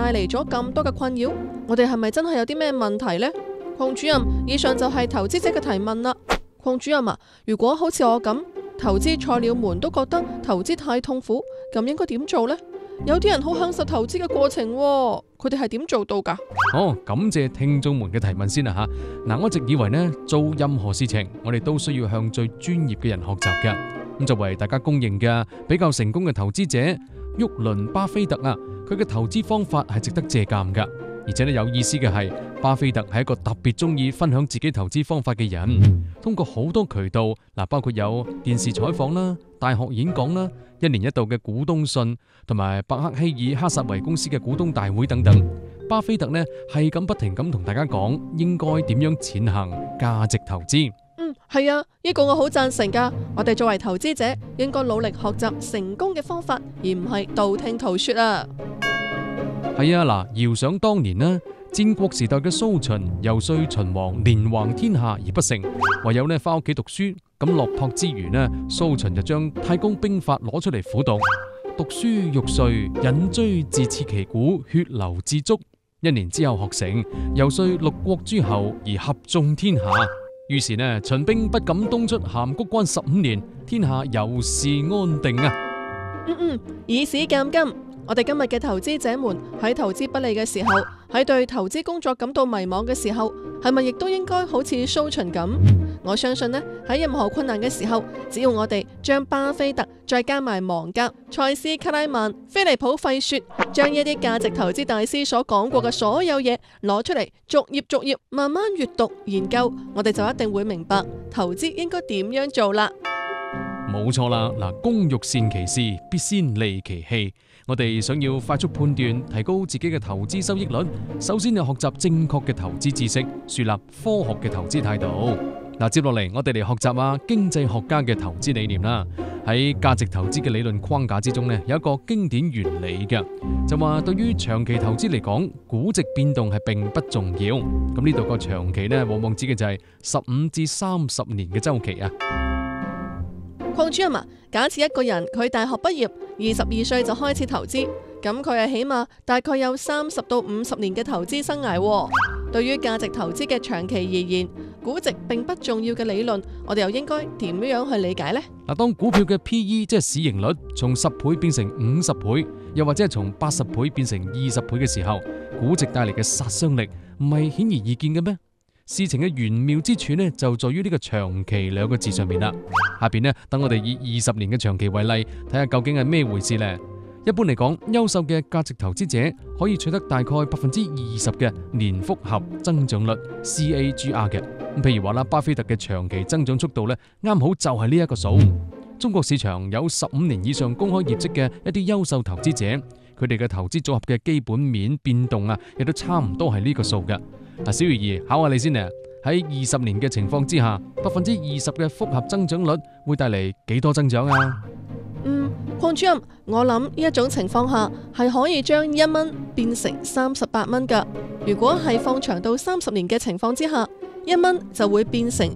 帶嚟咗咁多嘅困擾，我哋係咪真係有啲咩問題呢？鄺主任，以上就係投資者嘅提問啦。鄺主任啊，如果好似我咁，投資菜鳥們都覺得投資太痛苦，咁應該點做呢？有啲人好享受投資嘅過程，佢哋係點做到㗎？ 感謝聽眾們嘅提問先啦吓。我一直以為呢，做任何事情，我哋都需要向最專業嘅人學習嘅。咁就為大家公認嘅比較成功嘅投資者沃倫巴菲特啊，佢嘅投資方法係值得借鑒噶。而且呢，有意思嘅係，巴菲特係一個特別中意分享自己投資方法嘅人。通過好多渠道，包括有電視採訪啦、大學演講啦、一年一度嘅股東信，同埋伯克希爾哈撒維公司嘅股東大會等等。巴菲特呢係咁不停咁同大家講，應該點樣踐行價值投資。 係啊，呢個我好贊成噶。我哋作為投資者，應該努力學習成功嘅方法，而唔係道聽途說啊。 係啊，遙想當年呢，戰國時代嘅蘇秦遊說秦王連橫天下而不成，唯有呢翻屋企讀書。咁落魄之餘呢，蘇秦就將太公兵法攞出嚟苦讀，讀書欲睡，引錐自刺其股，血流至足。1年之後學成，遊說6國諸侯而合眾天下。於是呢，秦兵不敢東出函谷關15年，天下由是安定啊。 以史鑑今，我哋今日嘅投資者們喺投資不利嘅時候，喺對投資工作感到迷茫嘅時候，係咪亦都應該好似蘇秦咁？我相信呢，喺任何困難嘅時候，只要我哋將巴菲特再加埋芒格、塞斯克拉曼、菲利普費雪，將一啲價值投資大師所講過嘅所有嘢攞出嚟，逐頁慢慢閱讀研究，我哋就一定會明白投資應該點樣做啦。 冇錯啦，工欲善其事，必先利其器。我哋想要快速判斷，提高自己嘅投資收益率，首先要學習正確嘅投資知識，樹立科學嘅投資態度。接落嚟我哋嚟學習經濟學家嘅投資理念啦。喺價值投資嘅理論框架之中呢，有一個經典原理嘅，就話對於長期投資嚟講，估值變動係並不重要。咁呢度個長期呢，往往指嘅就係15至30年嘅週期啊。 鄺主任啊，假設一個人佢大學畢業，22歲就開始投資，咁佢係起碼大概有30到50年嘅投資生涯。對於價值投資嘅長期而言，估值並不重要嘅理論，我哋又應該點樣去理解呢？ 當股票嘅 PE 即係市盈率從10倍變成50倍，又或者係從80倍變成20倍嘅時候，估值帶嚟嘅殺傷力唔係顯而易見嘅咩？事情嘅玄妙之處呢，就在於呢個長期2個字上面啦。下邊呢，等我哋以20年嘅長期為例，睇下究竟係咩回事呢？一般嚟講，優秀嘅價值投資者可以取得大概20%嘅年複合增長率 CAGR 嘅。譬如話啦，巴菲特嘅長期增長速度呢，啱好就係呢一個數。中國市場有15年以上公開業績嘅一啲優秀投資者，佢哋嘅投資組合嘅基本面變動亦都差唔多係呢個數嘅。小魚兒考下你先啊，喺20年嘅情況之下，20%嘅複合增長率會帶嚟幾多增長啊？ 鄺主任，我諗呢一種情況下係可以將1蚊變成38蚊噶。如果係放長到30年嘅情況之下，1蚊就會變成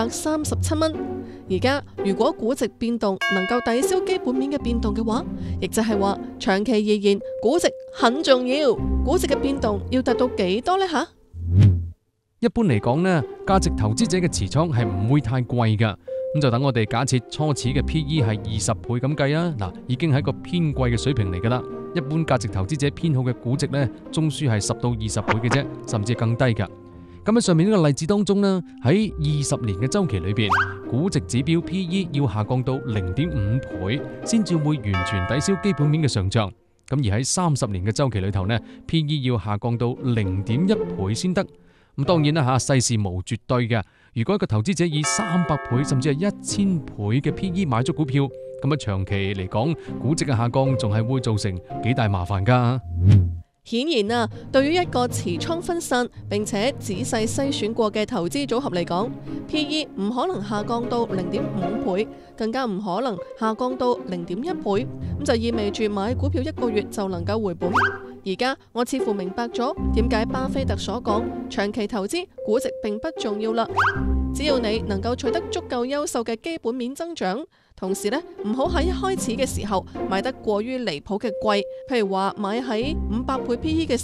237蚊。而家如果估值變動能夠抵消基本面嘅變動嘅話，亦就係話長期而言，估值很重要。估值嘅變動要達到幾多呢？ 一般嚟講呢，價值投資者嘅持倉係唔會太貴噶。咁就等我哋假設初始嘅 PE 係20倍咁計啊，已經係一個偏貴嘅水平嚟噶啦。一般價值投資者偏好嘅估值呢，中樞係10到20倍嘅啫，甚至更低噶。咁喺上面呢個例子當中呢，喺20年嘅週期裏邊，估值指標 PE 要下降到0.5倍，先至會完全抵消基本面嘅上漲。咁而喺30年嘅週期裏頭呢， PE 要下降到0.1倍先得。咁當然啦世事無絕對嘅。如果一個投資者以300倍甚至係1000倍嘅 PE 買咗股票，咁長期嚟講，估值嘅下降仲係會造成幾大麻煩噶。 顯然對於一個持倉分散並且仔細篩選過嘅投資組合嚟講，PE 唔可能下降到0.5倍，更加唔可能下降到0.1倍，咁就意味住買股票1個月就能夠回本。而家我似乎明白咗點解巴菲特所講長期投資估值並不重要啦。只要你能夠取得足夠優秀嘅基本面增長，同時唔好喺一開始嘅時候買得過於離譜嘅貴，譬如話買喺500倍 PE 嘅